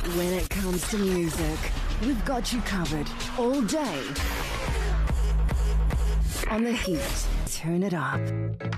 When it comes to music, we've got you covered all day. On the Heat, turn it up.